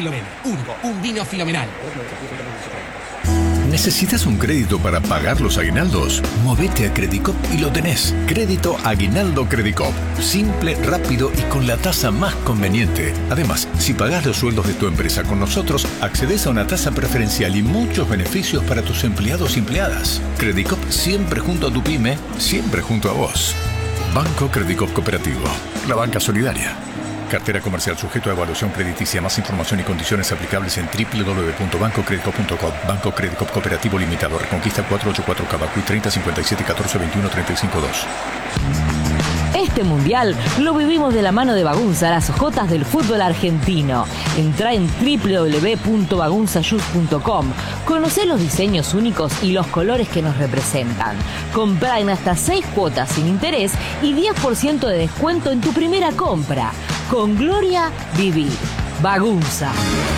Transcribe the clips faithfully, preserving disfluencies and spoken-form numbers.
Filomena. Único, un vino Filomena. ¿Necesitas un crédito para pagar los aguinaldos? Movete a Credicop y lo tenés. Crédito Aguinaldo Credicop. Simple, rápido y con la tasa más conveniente. Además, si pagás los sueldos de tu empresa con nosotros, accedes a una tasa preferencial y muchos beneficios para tus empleados y empleadas. Credicop siempre junto a tu pyme, siempre junto a vos. Banco Credicop Cooperativo. La banca solidaria. Cartera comercial sujeto a evaluación crediticia. Más información y condiciones aplicables en doble u doble u doble u punto banco credicop punto com. Banco Credicop Cooperativo Limitado. Reconquista cuatrocientos ochenta y cuatro Cavacuy treinta cincuenta y siete catorce veintiuno treinta y cinco dos. Este mundial lo vivimos de la mano de Bagunza, las ojotas del fútbol argentino. Entrá en doble u doble u doble u punto bagunza shoes punto com. Conocé los diseños únicos y los colores que nos representan. Comprá en hasta seis cuotas sin interés y diez por ciento de descuento en tu primera compra. Con gloria, vivir. Bagunza.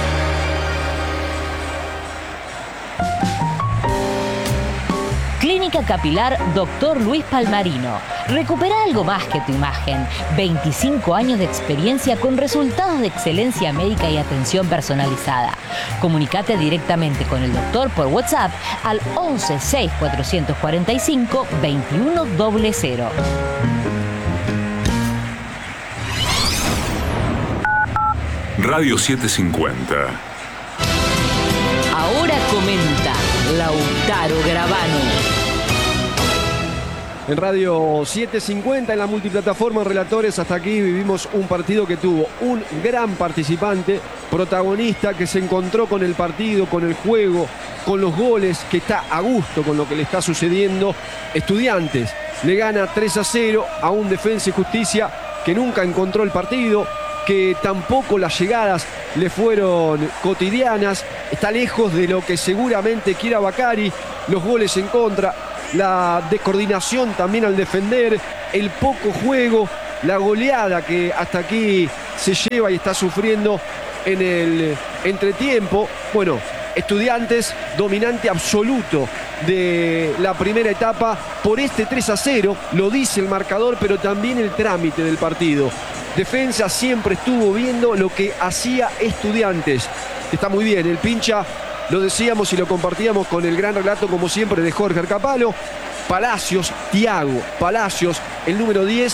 Clínica Capilar Doctor Luis Palmarino. Recupera algo más que tu imagen. veinticinco años de experiencia con resultados de excelencia médica y atención personalizada. Comunicate directamente con el doctor por WhatsApp al once seis cuatrocientos cuarenta y cinco veintiuno cero cero. Radio setecientos cincuenta. Ahora comenta Lautaro Gravano. En Radio setecientos cincuenta, en la multiplataforma Relatores, hasta aquí vivimos un partido que tuvo un gran participante, protagonista, que se encontró con el partido, con el juego, con los goles, que está a gusto con lo que le está sucediendo. Estudiantes le gana tres a cero a un Defensa y Justicia que nunca encontró el partido, que tampoco las llegadas le fueron cotidianas, está lejos de lo que seguramente quiera Bacari, los goles en contra, la descoordinación también al defender, el poco juego, la goleada que hasta aquí se lleva y está sufriendo en el entretiempo. Bueno, Estudiantes dominante absoluto de la primera etapa por este tres a cero, lo dice el marcador, pero también el trámite del partido. Defensa siempre estuvo viendo lo que hacía Estudiantes. Está muy bien, el pincha, lo decíamos y lo compartíamos con el gran relato, como siempre, de Jorge Arcapalo. Palacios, Thiago Palacios, el número diez,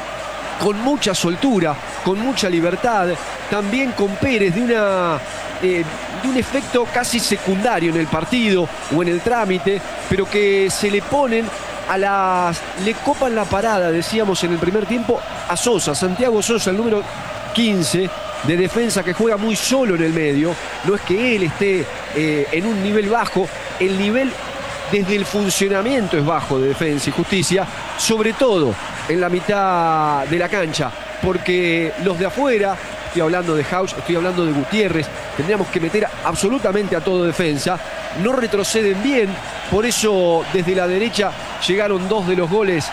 con mucha soltura, con mucha libertad. También con Pérez, de, una, eh, de un efecto casi secundario en el partido o en el trámite, pero que se le ponen a las... le copan la parada, decíamos en el primer tiempo, a Sosa, Santiago Sosa, el número quince de defensa, que juega muy solo en el medio. No es que él esté eh, en un nivel bajo, el nivel desde el funcionamiento es bajo de Defensa y Justicia, sobre todo en la mitad de la cancha, porque los de afuera, estoy hablando de Hausch, estoy hablando de Gutiérrez, tendríamos que meter absolutamente a todo defensa, no retroceden bien, por eso desde la derecha llegaron dos de los goles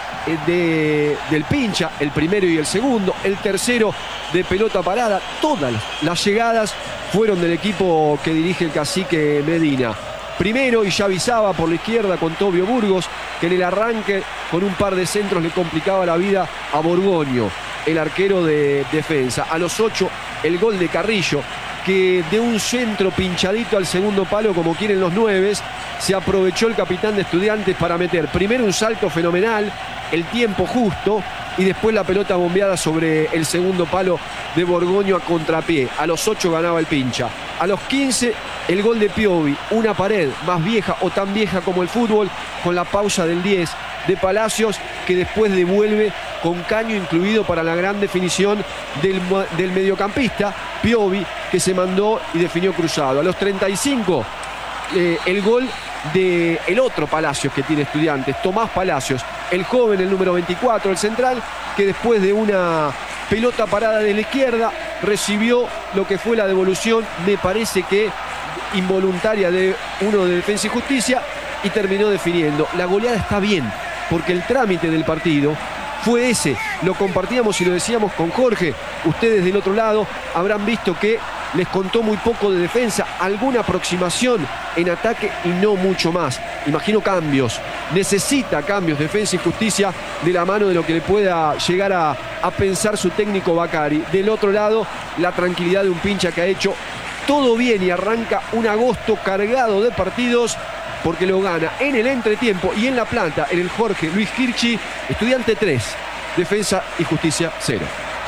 de, del pincha, el primero y el segundo, el tercero de pelota parada. Todas las llegadas fueron del equipo que dirige el cacique Medina. Primero, y ya avisaba por la izquierda con Tobio Burgos, que en el arranque con un par de centros le complicaba la vida a Borgoño, el arquero de defensa. A los ocho, el gol de Carrillo, que de un centro pinchadito al segundo palo, como quieren los nueves, se aprovechó el capitán de Estudiantes para meter primero un salto fenomenal, el tiempo justo, y después la pelota bombeada sobre el segundo palo de Borgoño a contrapié. A los ocho ganaba el pincha. A los quince, el gol de Piovi, una pared más vieja o tan vieja como el fútbol, con la pausa del diez de Palacios, que después devuelve con caño incluido para la gran definición del, del mediocampista Piovi, que se mandó y definió cruzado. A los treinta y cinco, eh, el gol del el otro Palacios que tiene Estudiantes, Tomás Palacios, el joven, el número veinticuatro, el central, que después de una pelota parada de la izquierda recibió lo que fue la devolución, me parece que involuntaria, de uno de Defensa y Justicia, y terminó definiendo. La goleada está bien, porque el trámite del partido fue ese. Lo compartíamos y lo decíamos con Jorge. Ustedes del otro lado habrán visto que les contó muy poco de defensa, alguna aproximación en ataque y no mucho más. Imagino cambios, necesita cambios Defensa y Justicia, de la mano de lo que le pueda llegar a, a pensar su técnico Bacari. Del otro lado, la tranquilidad de un pincha que ha hecho todo bien y arranca un agosto cargado de partidos, porque lo gana en el entretiempo y en la planta, en el Jorge Luis Hirschi. Estudiante tres, Defensa y Justicia cero.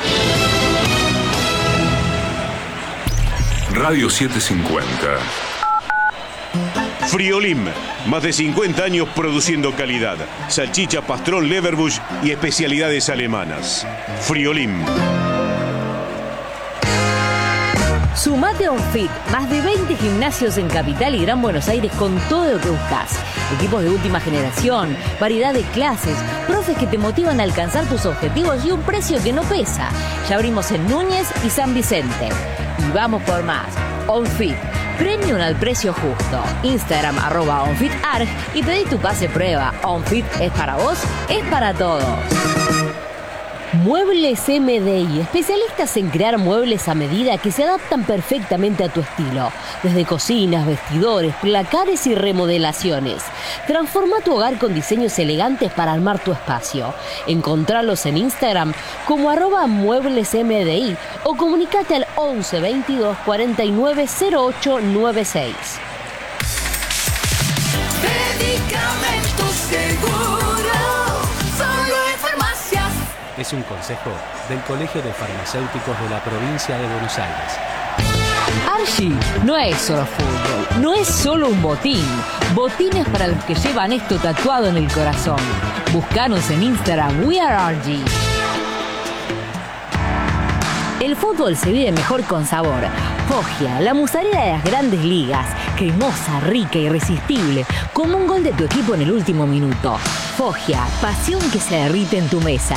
Radio setecientos cincuenta. Friolim, más de cincuenta años produciendo calidad. Salchicha, pastrón, leverbush y especialidades alemanas. Friolim. Sumate a OnFit, más de veinte gimnasios en Capital y Gran Buenos Aires con todo lo que buscas. Equipos de última generación, variedad de clases, profes que te motivan a alcanzar tus objetivos y un precio que no pesa. Ya abrimos en Núñez y San Vicente. Y vamos por más. OnFit, premium al precio justo. Instagram arroba OnFitArg y pedí tu pase prueba. OnFit es para vos, es para todos. Muebles M D I, especialistas en crear muebles a medida que se adaptan perfectamente a tu estilo. Desde cocinas, vestidores, placares y remodelaciones. Transforma tu hogar con diseños elegantes para armar tu espacio. Encontralos en Instagram como arroba muebles M D I o comunicate al once veintidós cuarenta y nueve cero ocho noventa y seis. Medicamentos Seguro, solo en farmacias. Es un consejo del Colegio de Farmacéuticos de la provincia de Buenos Aires. Archie no es solo fútbol, no es solo un botín. Botines para los que llevan esto tatuado en el corazón. Búscanos en Instagram, We Are Archie. El fútbol se vive mejor con sabor. Foggia, la mozzarella de las grandes ligas. Cremosa, rica, irresistible. Como un gol de tu equipo en el último minuto. Foggia, pasión que se derrite en tu mesa.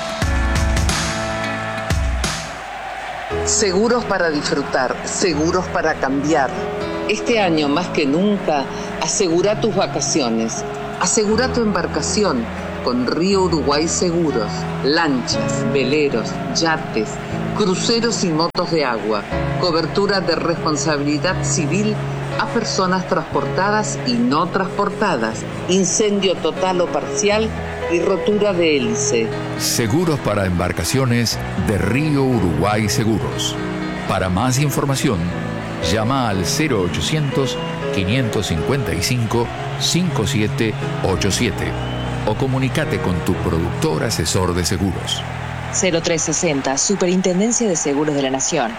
Seguros para disfrutar, seguros para cambiar. Este año más que nunca, asegura tus vacaciones. Asegura tu embarcación con Río Uruguay Seguros. Lanchas, veleros, yates, cruceros y motos de agua. Cobertura de responsabilidad civil a personas transportadas y no transportadas. Incendio total o parcial y rotura de hélice. Seguros para embarcaciones de Río Uruguay Seguros. Para más información, llama al cero ochocientos, quinientos cincuenta y cinco, cincuenta y siete ochenta y siete o comunícate con tu productor asesor de seguros. cero tres sesenta, Superintendencia de Seguros de la Nación.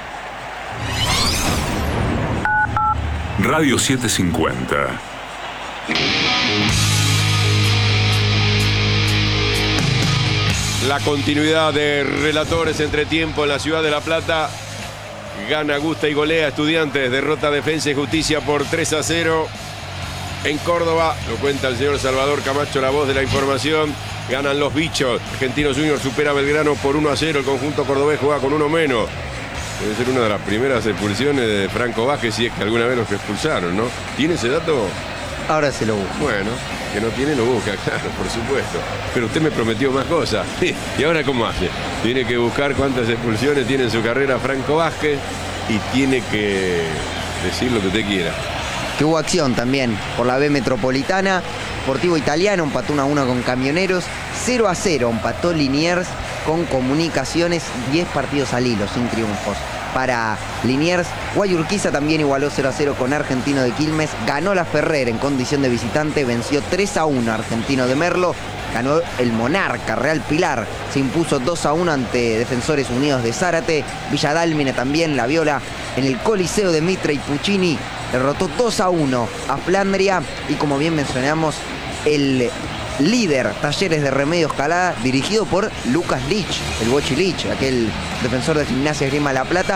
Radio setecientos cincuenta. La continuidad de relatores entre tiempo en la ciudad de La Plata. Gana, gusta y golea Estudiantes. Derrota Defensa y Justicia por tres a cero. En Córdoba, lo cuenta el señor Salvador Camacho, la voz de la información. Ganan los bichos. Argentinos Juniors supera a Belgrano por uno a cero. El conjunto cordobés juega con uno menos. Debe ser una de las primeras expulsiones de Franco Vázquez, si es que alguna vez los expulsaron, ¿no? ¿Tiene ese dato? Ahora se lo busca. Bueno, que no tiene lo busca, claro, por supuesto. Pero usted me prometió más cosas. ¿Y ahora cómo hace? Tiene que buscar cuántas expulsiones tiene en su carrera Franco Vázquez y tiene que decir lo que usted quiera. Que hubo acción también por la B Metropolitana. Sportivo Italiano empató uno a uno con Camioneros. cero a cero empató Liniers con Comunicaciones. diez partidos al hilo, sin triunfos para Liniers. Guayurquiza también igualó cero a cero con Argentino de Quilmes. Ganó la Ferrer en condición de visitante. Venció tres a uno Argentino de Merlo. Ganó el Monarca Real Pilar. Se impuso dos a uno ante Defensores Unidos de Zárate. Villa Dálmine también, la Viola, en el Coliseo de Mitre y Puccini derrotó dos a uno a Flandria. Y como bien mencionamos, el líder Talleres de Remedios Calada, dirigido por Lucas Lich, el Bochi Lich, aquel defensor de Gimnasia Esgrima La Plata,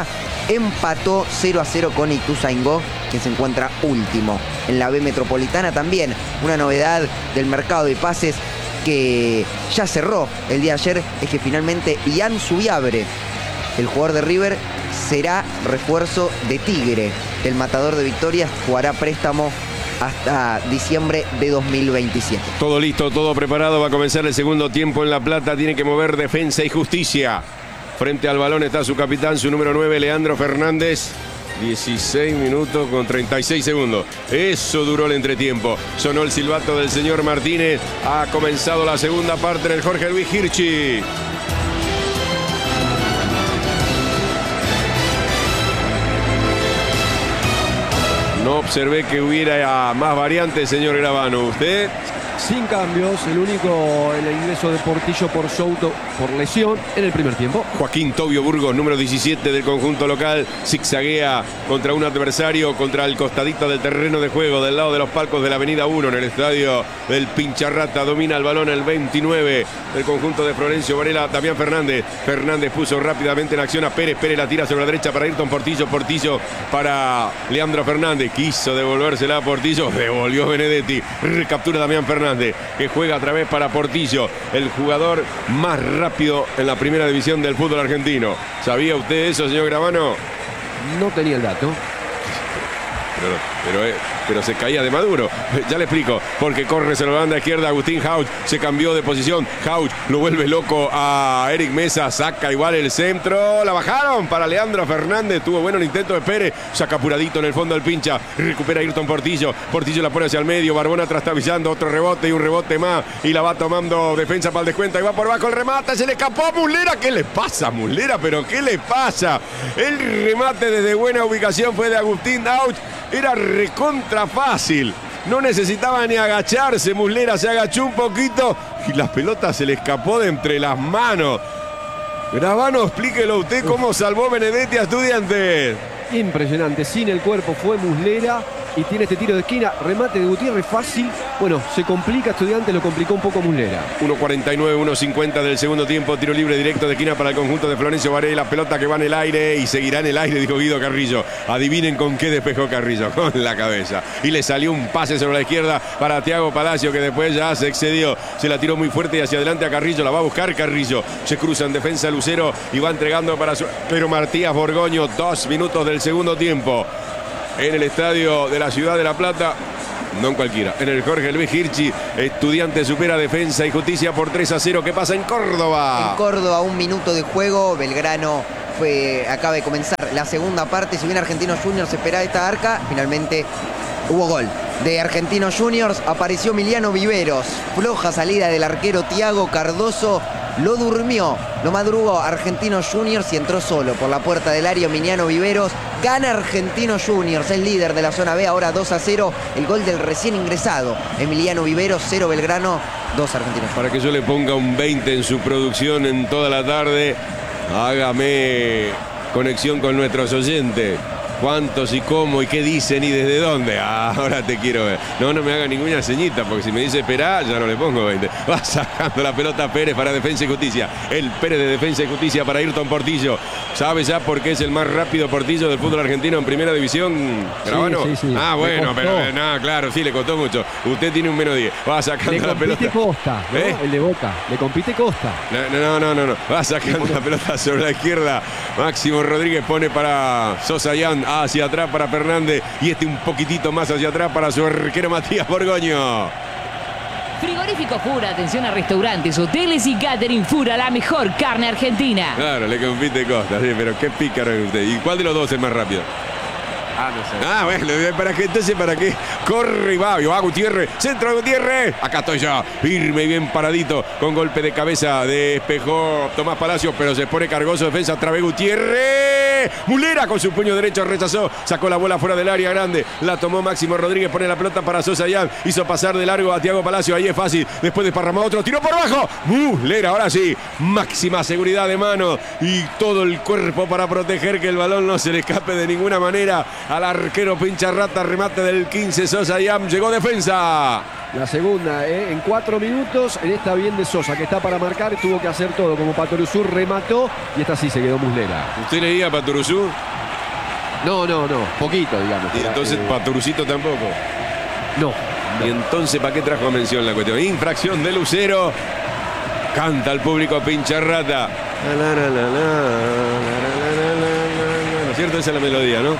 empató cero a cero con Ituzaingó, quien se encuentra último. En la B Metropolitana también una novedad del mercado de pases que ya cerró el día de ayer, es que finalmente Ian Subiabre, el jugador de River, será refuerzo de Tigre. El matador de Victorias jugará préstamo hasta diciembre de dos mil veintisiete. Todo listo, todo preparado. Va a comenzar el segundo tiempo en La Plata. Tiene que mover Defensa y Justicia. Frente al balón está su capitán, su número nueve, Leandro Fernández. dieciséis minutos con treinta y seis segundos. Eso duró el entretiempo. Sonó el silbato del señor Martínez. Ha comenzado la segunda parte en el Jorge Luis Hirschi. No observé que hubiera más variantes, señor Gravano. ¿Usted? Sin cambios, el único el ingreso de Portillo por Souto por lesión en el primer tiempo. Joaquín Tobio Burgos, número diecisiete del conjunto local, zigzaguea contra un adversario, contra el costadito del terreno de juego, del lado de los palcos de la avenida uno, en el estadio del Pincharrata. Domina el balón el veintinueve del conjunto de Florencio Varela, Damián Fernández. Fernández puso rápidamente en acción a Pérez. Pérez la tira sobre la derecha para Ayrton Portillo. Portillo para Leandro Fernández. Quiso devolvérsela a Portillo. Devolvió Benedetti. Recaptura Damián Fernández, que juega otra vez para Portillo, el jugador más rápido en la primera división del fútbol argentino. ¿Sabía usted eso, señor Gravano? No tenía el dato. Pero, pero, eh, pero se caía de Maduro. Ya le explico. Porque corre sobre la banda izquierda Agustín Hauch. Se cambió de posición. Hauch lo vuelve loco a Eric Mesa. Saca igual el centro. La bajaron para Leandro Fernández. Tuvo bueno el intento de Pérez. Saca apuradito en el fondo del pincha. Recupera Ayrton Portillo. Portillo la pone hacia el medio. Barbona trastabillando. Otro rebote y un rebote más. Y la va tomando defensa para el descuento. Y va por abajo el remate. Se le escapó a Muslera. ¿Qué le pasa, Muslera? ¿Pero qué le pasa? El remate desde buena ubicación fue de Agustín Hauch. Era recontra fácil. No necesitaba ni agacharse. Muslera se agachó un poquito y la pelota se le escapó de entre las manos. Gravano, explíquelo usted cómo salvó Benedetti a Estudiantes. Impresionante. Sin el cuerpo fue Muslera y tiene este tiro de esquina. Remate de Gutiérrez fácil. Bueno, se complica Estudiantes, lo complicó un poco Muslera. uno cuarenta y nueve, uno cincuenta del segundo tiempo. Tiro libre directo de esquina para el conjunto de Florencio Varela. Pelota que va en el aire y seguirá en el aire, dijo Guido Carrillo. Adivinen con qué despejó Carrillo. Con la cabeza. Y le salió un pase sobre la izquierda para Thiago Palacio, que después ya se excedió. Se la tiró muy fuerte y hacia adelante a Carrillo. La va a buscar Carrillo. Se cruza en defensa Lucero y va entregando para su... Pero Matías Borgoño, dos minutos del segundo tiempo. En el estadio de la Ciudad de La Plata, no en cualquiera, en el Jorge Luis Hirschi, Estudiantes supera Defensa y Justicia por tres a cero. ¿Qué pasa en Córdoba? En Córdoba, un minuto de juego. Belgrano fue, acaba de comenzar la segunda parte. Si bien Argentinos Juniors esperaba esta arca, finalmente hubo gol de Argentinos Juniors. Apareció Emiliano Viveros. Floja salida del arquero Thiago Cardoso. Lo durmió, lo madrugó Argentinos Juniors y entró solo por la puerta del área Emiliano Viveros. Gana Argentinos Juniors, es líder de la zona B, ahora dos a cero. El gol del recién ingresado Emiliano Viveros, cero Belgrano, dos Argentinos. Para que yo le ponga un veinte en su producción en toda la tarde, hágame conexión con nuestros oyentes. ¿Cuántos y cómo y qué dicen y desde dónde? Ah, ahora te quiero ver. No, no me haga ninguna ceñita, porque si me dice esperá, ya no le pongo veinte. Va sacando la pelota Pérez para Defensa y Justicia. El Pérez de Defensa y Justicia para Ayrton Portillo. ¿Sabe ya por qué es el más rápido Portillo del fútbol argentino en primera división? ¿Gravano? Sí, sí, sí. Ah, bueno, pero no, claro, sí, le costó mucho. Usted tiene un menos diez. Va sacando le la pelota. Le compite Costa, ¿no? ¿Eh? El de Boca. Le compite Costa. No, no, no, no, no. Va sacando la pelota sobre la izquierda. Máximo Rodríguez pone para Sosa Yan, hacia atrás para Fernández y este un poquitito más hacia atrás para su arquero Matías Borgoño. Frigorífico Fura, atención a restaurantes, hoteles y catering Fura, la mejor carne argentina. Claro, le compite Costa, sí, pero qué pícaro es usted. ¿Y cuál de los dos es más rápido? Ah, no sé. Ah, bueno, ¿para qué? Entonces, ¿para qué? Corre y va, va Gutiérrez, centro de Gutiérrez. Acá estoy ya, firme y bien paradito, con golpe de cabeza, despejó Tomás Palacios, pero se pone cargoso, defensa otra vez Gutiérrez. Muslera con su puño derecho rechazó, sacó la bola fuera del área grande, la tomó Máximo Rodríguez, pone la pelota para Sosa Yan, hizo pasar de largo a Thiago Palacio, ahí es fácil, después desparramó otro, tiró por abajo. Muslera, ahora sí, máxima seguridad de mano y todo el cuerpo para proteger que el balón no se le escape de ninguna manera al arquero Pincharrata. Remate del quince, Sosa Yan, llegó Defensa. La segunda, ¿eh? En cuatro minutos, en esta bien de Sosa, que está para marcar, tuvo que hacer todo, como Patoruzú remató, y esta sí se quedó Muslera. ¿Usted leía a Patoruzú? No, no, no, poquito, digamos. Y entonces eh... Patorucito tampoco. No. Y entonces, ¿para qué trajo a mención la cuestión? Infracción de Lucero. Canta al público Pincharrata. ¿No es cierto? Esa es la melodía, ¿no?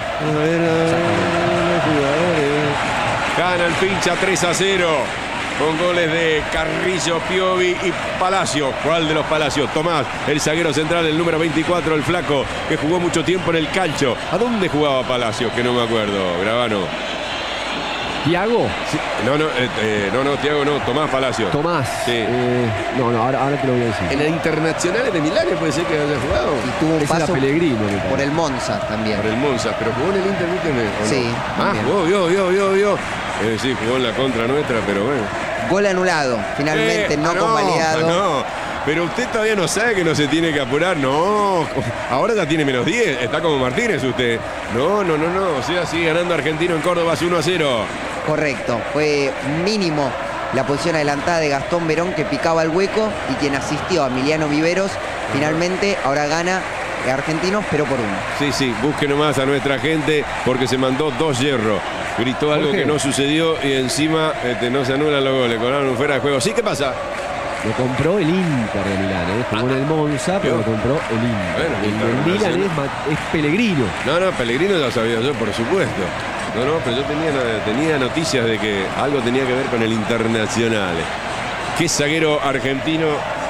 Gana el Pincha tres a cero con goles de Carrillo, Piovi y Palacio. ¿Cuál de los Palacios? Tomás, el zaguero central, el número veinticuatro, el flaco, que jugó mucho tiempo en el calcio. ¿A dónde jugaba Palacio? Que no me acuerdo, Gravano. ¿Tiago? Sí, no, no, eh, eh, no, no, Tiago no, Tomás Palacio. Tomás. Sí. Eh, no, no, ahora, ahora te lo voy a decir. En el Internacional de Milán puede ser que haya jugado. Y tuvo un Ese era paso Pellegrino, por el Monza también. Por el Monza, pero jugó en el Inter, ¿viste? ¿O no? Sí. Ah, también. jugó, vio, vio, vio, vio. Eh, sí, jugó en la contra nuestra, pero bueno. Gol anulado, finalmente Eh, no ah, convalidado. No, pero usted todavía no sabe que no se tiene que apurar, no. Ahora ya tiene menos diez, está como Martínez usted. No, no, no, no. O sea, sigue ganando Argentino en Córdoba uno a cero. Correcto, fue mínimo la posición adelantada de Gastón Verón que picaba el hueco y quien asistió a Emiliano Viveros. Finalmente ahora gana Argentinos, pero por uno. Sí, sí, busque nomás a nuestra gente porque se mandó dos hierros. Gritó algo que no sucedió y encima este, no se anulan los goles, cobraron un fuera de juego. ¿Sí? ¿Qué pasa? Lo compró el Inter de Milán, ¿eh? Jugó en el Monza, pero lo compró el Inter. Bueno, el Inter, del Milán sí. es, Ma- es Pellegrino. No, no, Pellegrino ya sabía yo, por supuesto. No, no, pero yo tenía, tenía noticias de que algo tenía que ver con el Internacional. Qué zaguero argentino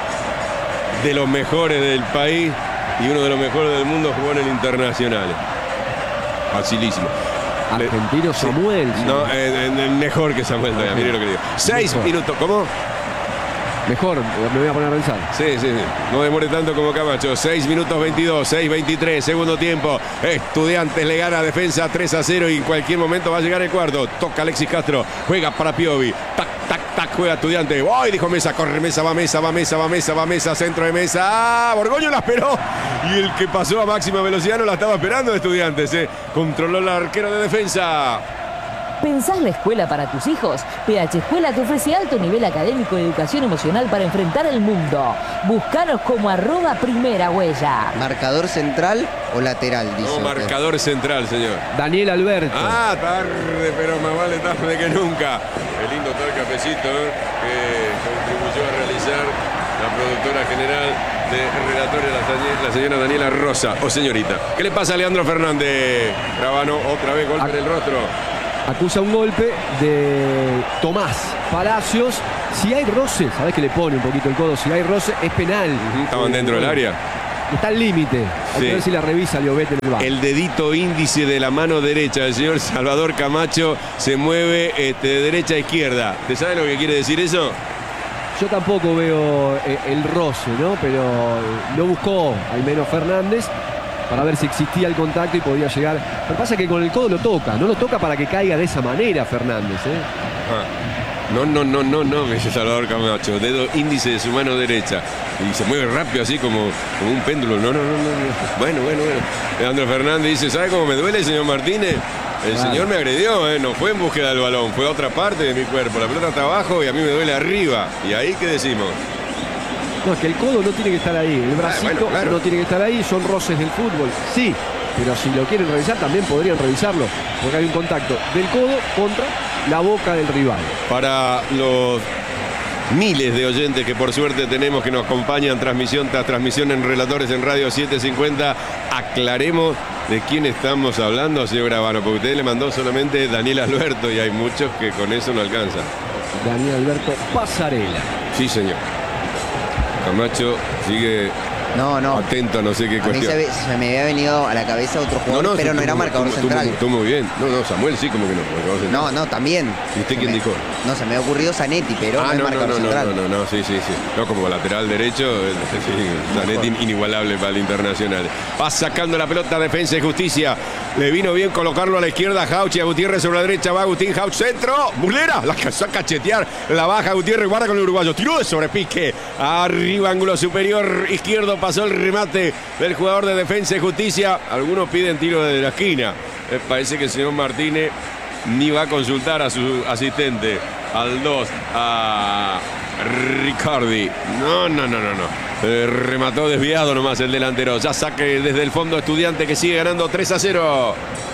de los mejores del país y uno de los mejores del mundo jugó en el Internacional. Facilísimo. Argentino Samuel. Sí. No, eh, eh, mejor que Samuel todavía, mire lo que digo. Seis Mejor. minutos, ¿cómo? Mejor, me voy a poner a pensar. Sí, sí, sí. No demore tanto como Camacho. seis minutos veintidós, seis veintitrés, segundo tiempo. Estudiantes le gana a Defensa tres a cero y en cualquier momento va a llegar el cuarto. Toca Alexis Castro, juega para Piovi. Tac, tac, tac, juega Estudiante. ¡Ay! Dijo Mesa, corre Mesa, va Mesa, va Mesa, va Mesa, va Mesa, centro de Mesa. ¡Ah! Borgoño la esperó. Y el que pasó a máxima velocidad no la estaba esperando Estudiantes. ¿eh? Controló el arquero de Defensa. ¿Pensás la escuela para tus hijos? P H Escuela te ofrece alto nivel académico y educación emocional para enfrentar el mundo. Búscanos como arroba primera huella. ¿Marcador central o lateral? Dice No, usted. marcador central, señor. Daniel Alberto. Ah, tarde, pero más vale tarde que nunca. Qué lindo todo el cafecito ¿eh? que contribuyó a realizar la productora general de Relatores, la, la señora Daniela Rosa. O señorita. ¿Qué le pasa a Leandro Fernández? Grabano, otra vez golpe en el rostro. Acusa un golpe de Tomás Palacios. Si hay roce, sabés que le pone un poquito el codo. Si hay roce, es penal. Uh-huh, estaban dentro del área. Está al límite. Hay Sí. que ver si la revisa Liobete en el bar. El dedito índice de la mano derecha del señor Salvador Camacho se mueve este, de derecha a izquierda. ¿Te sabe lo que quiere decir eso? Yo tampoco veo eh, el roce, ¿no? Pero eh, lo buscó al menos Fernández para ver si existía el contacto y podía llegar. Lo que pasa es que con el codo lo toca, no lo toca para que caiga de esa manera Fernández, ¿eh? Ah. No, no, no, no, no, me dice Salvador Camacho. Dedo índice de su mano derecha. Y se mueve rápido así como, como un péndulo. No, no, no, no, no. Bueno, bueno, bueno. Leandro Fernández dice, ¿sabe cómo me duele, señor Martínez? El Claro. señor me agredió, ¿eh? No fue en búsqueda del balón, fue a otra parte de mi cuerpo. La pelota está abajo y a mí me duele arriba. ¿Y ahí qué decimos? No, es que el codo no tiene que estar ahí, el bracito bueno, claro. no tiene que estar ahí, son roces del fútbol, sí, pero si lo quieren revisar también podrían revisarlo, porque hay un contacto del codo contra la boca del rival. Para los miles de oyentes que por suerte tenemos que nos acompañan transmisión tras transmisión en Relatores en Radio setecientos cincuenta, aclaremos de quién estamos hablando, señor Grabano, porque usted le mandó solamente Daniel Alberto y hay muchos que con eso no alcanzan. Daniel Alberto Pasarela. Sí, señor. Camacho sigue No, no. atento a no sé qué A mí cuestión. se, ve- se me había venido a la cabeza otro jugador, pero sí, no era estuvo- marcador estuvo- central. Estuvo, estuvo muy bien. No, no, Samuel sí, como que no. marcador central. No, no, también. ¿Y usted Se quién me- dijo? No, se me ha ocurrido Zanetti, pero no Ah, es no, no, marcador no, no, central. no, no, no, sí, sí, sí. No, como lateral derecho, eh, sí, Zanetti inigualable para el Internacional. Va sacando la pelota Defensa y Justicia. Le vino bien colocarlo a la izquierda Jauch y a Gutiérrez sobre la derecha. Va Agustín Jauch, centro. Mulera, la alcanzó a cachetear. La baja Gutiérrez, guarda con el uruguayo. Tiró de sobrepique. Arriba, ángulo superior izquierdo. Pasó el remate del jugador de Defensa y Justicia. Algunos piden tiro desde la esquina. Eh, parece que el señor Martínez ni va a consultar a su asistente. Al dos, a Ricardi. No, no, no, no, no. Eh, remató desviado nomás el delantero. Ya saque desde el fondo Estudiante que sigue ganando tres a cero.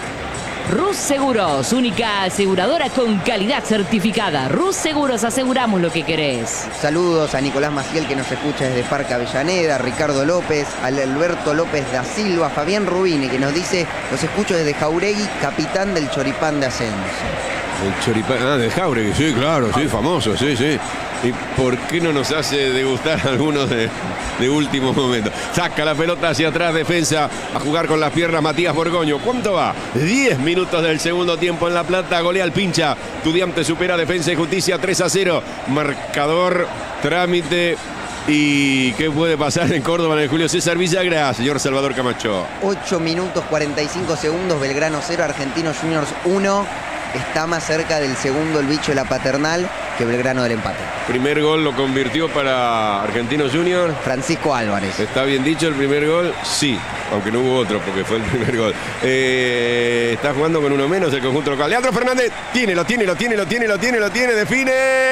Rus Seguros, única aseguradora con calidad certificada. Rus Seguros, aseguramos lo que querés. Saludos a Nicolás Maciel que nos escucha desde Parque Avellaneda, a Ricardo López, a Alberto López da Silva, Fabián Rubini que nos dice, los escucho desde Jauregui, capitán del Choripán de Ascenso. El Choripán, ah, de Jauregui, sí, claro, sí, famoso, sí, sí. ¿Y por qué no nos hace degustar algunos de, de último momento? Saca la pelota hacia atrás, defensa, a jugar con las piernas Matías Borgoño. ¿Cuánto va? diez minutos del segundo tiempo en La Plata. Golea el Pincha. Estudiante supera Defensa y Justicia tres a cero. Marcador, trámite. ¿Y qué puede pasar en Córdoba en el Julio César Villagra, señor Salvador Camacho? ocho minutos cuarenta y cinco segundos, Belgrano cero, Argentinos Juniors uno. Está más cerca del segundo el bicho de la Paternal que Belgrano del empate. Primer gol lo convirtió para Argentinos Juniors Francisco Álvarez. ¿Está bien dicho el primer gol? Sí, aunque no hubo otro porque fue el primer gol. Eh, está jugando con uno menos el conjunto local. Leandro Fernández tiene, lo tiene, lo tiene, lo tiene, lo tiene, lo tiene, define.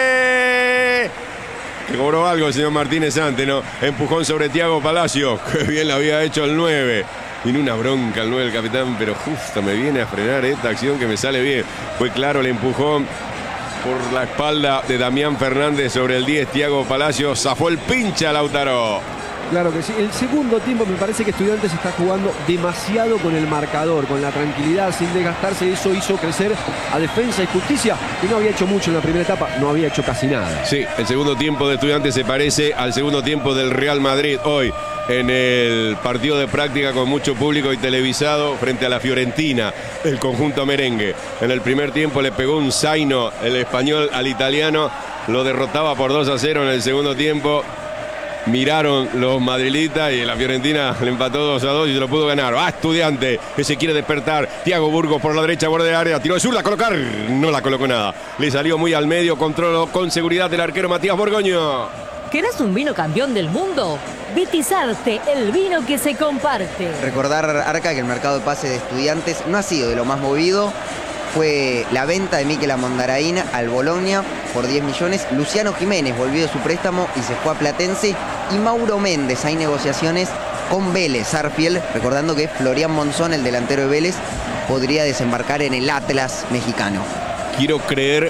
Que cobró algo el señor Martínez antes, ¿no? Empujón sobre Thiago Palacio. Qué bien lo había hecho el nueve. Tiene una bronca el nueve del capitán, pero justo me viene a frenar esta acción que me sale bien. Fue claro el empujón por la espalda de Damián Fernández sobre el diez, Thiago Palacio. Zafó el Pincha, Lautaro. Claro que sí. El segundo tiempo me parece que Estudiantes está jugando demasiado con el marcador, con la tranquilidad, sin desgastarse. Eso hizo crecer a Defensa y Justicia, que no había hecho mucho en la primera etapa, no había hecho casi nada. Sí, el segundo tiempo de Estudiantes se parece al segundo tiempo del Real Madrid hoy en el partido de práctica con mucho público y televisado frente a la Fiorentina, el conjunto merengue. En el primer tiempo le pegó un zaino el español al italiano, lo derrotaba por dos a cero. En el segundo tiempo miraron los madrilistas y la Fiorentina le empató dos a dos y se lo pudo ganar. Va Estudiante, que se quiere despertar. Thiago Burgos por la derecha, borde del área, tiró de sur, la colocar, no la colocó nada. Le salió muy al medio, controló con seguridad el arquero Matías Borgoño. ¿Querés un vino campeón del mundo? Vitizarte, el vino que se comparte. Recordar, Arca, que el mercado de pases de Estudiantes no ha sido de lo más movido. Fue la venta de Mikel Amondaraín al Bologna por diez millones. Luciano Jiménez volvió de su préstamo y se fue a Platense. Y Mauro Méndez, hay negociaciones con Vélez Sarsfield, recordando que Florian Monzón, el delantero de Vélez, podría desembarcar en el Atlas mexicano. Quiero creer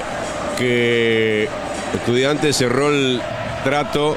que Estudiantes cerró el trato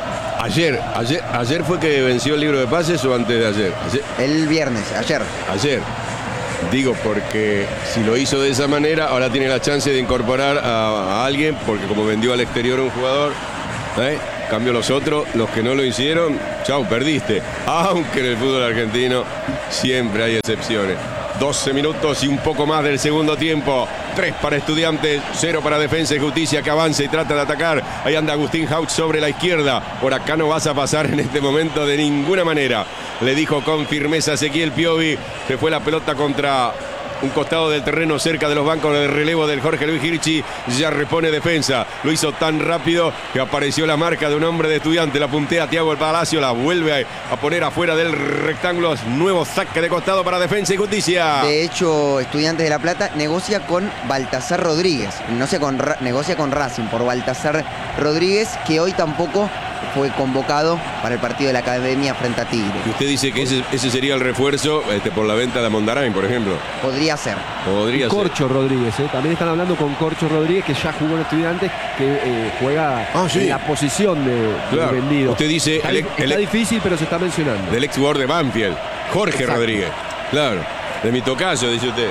ayer. Ayer, ayer fue que venció el libro de pases o antes de ayer. ayer. El viernes, ayer. Ayer. Digo, porque si lo hizo de esa manera, ahora tiene la chance de incorporar a, a alguien, porque como vendió al exterior un jugador, ¿eh? Cambio los otros, los que no lo hicieron, chau, perdiste. Aunque en el fútbol argentino siempre hay excepciones. doce minutos y un poco más del segundo tiempo. tres para Estudiantes, cero para Defensa y Justicia, que avanza y trata de atacar. Ahí anda Agustín Hauch sobre la izquierda. Por acá no vas a pasar en este momento de ninguna manera, le dijo con firmeza Ezequiel Piovi. Se fue la pelota contra un costado del terreno cerca de los bancos de relevo del Jorge Luis Hirschi. Ya repone Defensa. Lo hizo tan rápido que apareció la marca de un hombre de Estudiante. La puntea Thiago El Palacio. La vuelve a poner afuera del rectángulo. Nuevo saque de costado para Defensa y Justicia. De hecho, Estudiantes de La Plata negocia con Baltasar Rodríguez. No sé, con, negocia con Racing por Baltasar Rodríguez, que hoy tampoco fue convocado para el partido de la Academia frente a Tigre. Y usted dice que ese, ese sería el refuerzo este, por la venta de Amondaraín, por ejemplo. Podría ser. Podría y Corcho ser. Rodríguez, ¿eh? También están hablando con Corcho Rodríguez, que ya jugó en Estudiantes, que eh, juega ah, sí. en la posición de, claro. de vendido. Usted dice... Está, el, está el, difícil, pero se está mencionando. Del ex jugador de Banfield, Jorge Exacto. Rodríguez. Claro, de mi tocayo, dice usted.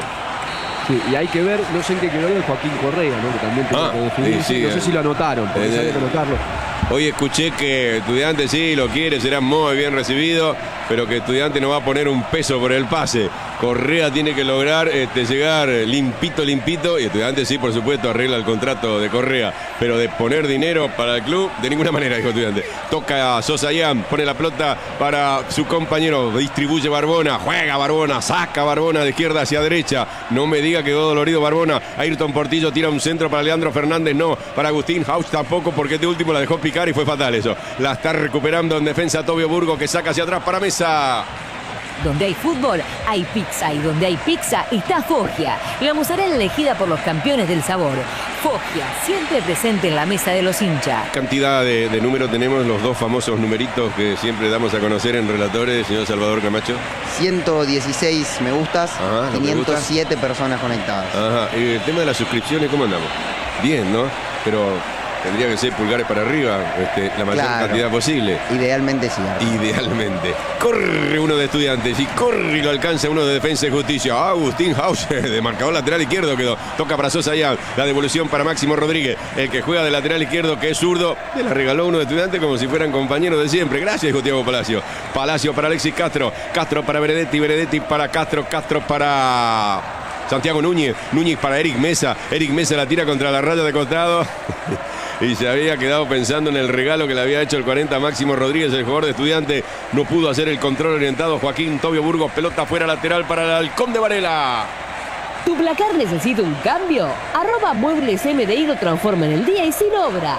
Sí, y hay que ver, no sé en qué quedó de Joaquín Correa, ¿no? Que también tiene ah, que definir. Sí, sí, no eh. sé si lo anotaron, porque eh, hay que anotarlo. Hoy escuché que Estudiantes sí lo quiere, será muy bien recibido, pero que Estudiantes no va a poner un peso por el pase. Correa tiene que lograr este, llegar limpito, limpito, y Estudiantes sí, por supuesto, arregla el contrato de Correa, pero de poner dinero para el club, de ninguna manera, dijo Estudiantes. Toca a Sosa Ian, pone la pelota para su compañero, distribuye Barbona, juega Barbona, saca Barbona de izquierda hacia derecha, no me diga que quedó dolorido Barbona. Ayrton Portillo tira un centro para Leandro Fernández, no, para Agustín Hauch tampoco, porque este último la dejó picar y fue fatal eso. La está recuperando en defensa Tobio Burgo, que saca hacia atrás para Mesa. Donde hay fútbol, hay pizza, y donde hay pizza está Foggia, la mozzarella elegida por los campeones del sabor. Foggia, siempre presente en la mesa de los hinchas. Cantidad de, de números tenemos, los dos famosos numeritos que siempre damos a conocer en Relatores, señor Salvador Camacho. ciento dieciséis me gustas, Ajá, quinientas siete personas conectadas. Ajá, y el tema de las suscripciones, ¿cómo andamos? Bien, ¿no? Pero Tendría que ser pulgares para arriba, este, la mayor Claro. cantidad posible. Idealmente sí. Idealmente. Corre uno de Estudiantes y corre y lo alcanza uno de Defensa y Justicia. Agustín Hauser, de marcador lateral izquierdo quedó. Toca para Sosa ya. La devolución para Máximo Rodríguez. El que juega de lateral izquierdo, que es zurdo, le la regaló uno de Estudiantes como si fueran compañeros de siempre. Gracias, Gutiérrez Palacio. Palacio para Alexis Castro. Castro para Benedetti. Benedetti para Castro. Castro para Santiago Núñez. Núñez para Eric Mesa. Eric Mesa la tira contra la raya de costado. Y se había quedado pensando en el regalo que le había hecho el cuarenta Máximo Rodríguez, el jugador de Estudiante. No pudo hacer el control orientado. Joaquín Tobio Burgos, pelota fuera lateral para el Halcón de Varela. ¿Tu placar necesita un cambio? Arroba Muebles M D I lo transforma en el día y sin obra.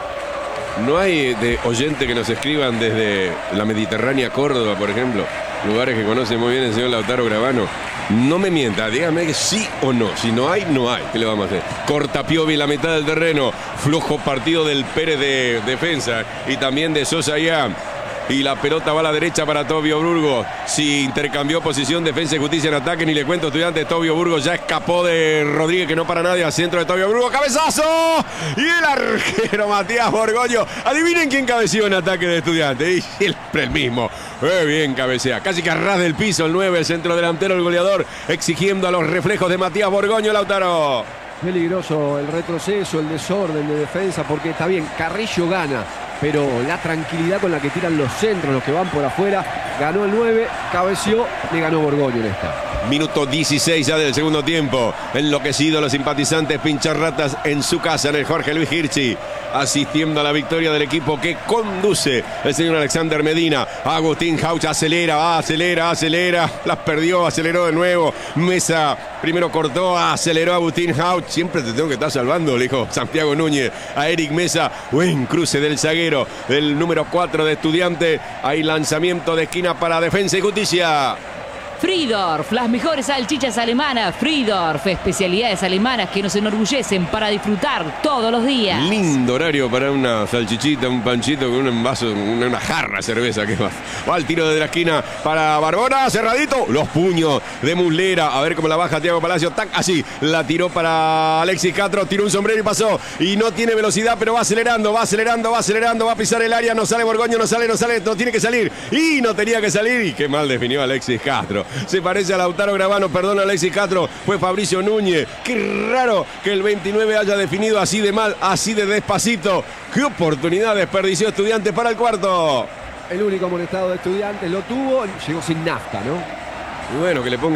No hay de oyente que nos escriban desde la Mediterránea Córdoba, por ejemplo, lugares que conoce muy bien el señor Lautaro Gravano. No me mienta, dígame que sí o no. Si no hay, no hay. ¿Qué le vamos a hacer? Corta Piovi la mitad del terreno. Flojo partido del Pérez de defensa y también de Sosa ya. Y la pelota va a la derecha para Tobio Burgos. Si intercambió posición, Defensa y Justicia en ataque, ni le cuento, Estudiante. Tobio Burgos ya escapó de Rodríguez, que no para nadie. Al centro de Tobio Burgos, ¡cabezazo! Y el arquero Matías Borgoño. Adivinen quién cabeció en ataque de Estudiante. Y siempre el mismo. Eh, bien cabecea. Casi que a ras del piso el nueve, el centro delantero, el goleador, exigiendo a los reflejos de Matías Borgoño, Lautaro. Peligroso el retroceso, el desorden de defensa, porque está bien, Carrillo gana, pero la tranquilidad con la que tiran los centros, los que van por afuera, ganó el nueve, cabeció, le ganó Borgoño en esta. Minuto dieciséis ya del segundo tiempo. Enloquecidos los simpatizantes pincharratas en su casa, en el Jorge Luis Hirschi, asistiendo a la victoria del equipo que conduce el señor Alexander Medina. Agustín Hauch acelera, acelera, acelera. Las perdió, aceleró de nuevo. Mesa primero cortó, aceleró Agustín Hauch. Siempre te tengo que estar salvando, le dijo Santiago Núñez a Eric Mesa. Buen cruce del zaguero, del número cuatro de Estudiante. Hay lanzamiento de esquina para Defensa y Justicia. Friedorf, las mejores salchichas alemanas. Friedorf, especialidades alemanas que nos enorgullecen para disfrutar todos los días. Lindo horario para una salchichita, un panchito con un vaso, una, una jarra de cerveza. Que va. Va al tiro de la esquina para Barbona, cerradito. Los puños de Muslera. A ver cómo la baja Thiago Palacio. Tac, así. La tiró para Alexis Castro. Tiró un sombrero y pasó. Y no tiene velocidad, pero va acelerando, va acelerando, va acelerando. Va a pisar el área. No sale Borgoño, no sale, no sale. No tiene que salir. Y no tenía que salir. Y qué mal definió Alexis Castro. Se parece a Lautaro Gravano, perdón, Alexis Castro, fue Fabricio Núñez. Qué raro que el veintinueve haya definido así de mal, así de despacito. Qué oportunidad desperdició Estudiantes para el cuarto. El único amonestado de Estudiantes lo tuvo, llegó sin nafta, ¿no? Y bueno, que le ponga